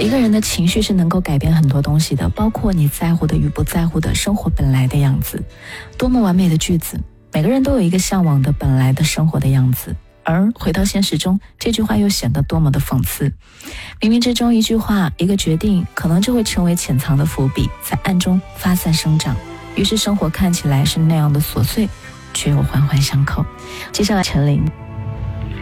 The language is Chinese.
一个人的情绪是能够改变很多东西的，包括你在乎的与不在乎的生活本来的样子。多么完美的句子，每个人都有一个向往的本来的生活的样子，而回到现实中，这句话又显得多么的讽刺。冥冥之中，一句话，一个决定，可能就会成为潜藏的伏笔，在暗中发散生长，于是生活看起来是那样的琐碎，却又环环相扣。接下来陈琳。